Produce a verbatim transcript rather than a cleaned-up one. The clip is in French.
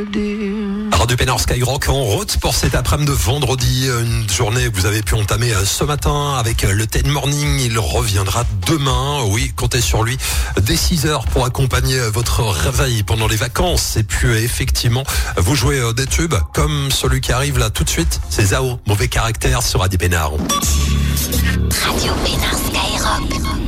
le dire. Radio Pénard Skyrock en route pour cet après-midi de vendredi. Une journée que vous avez pu entamer ce matin avec le ten Morning. Il reviendra demain. Oui, comptez sur lui dès six heures pour accompagner votre réveil pendant les vacances. Et puis effectivement, vous jouez des tubes comme celui qui arrive là tout de suite. C'est Zao, mauvais caractère sur Radio Pénard. Radio Pénard Skyrock.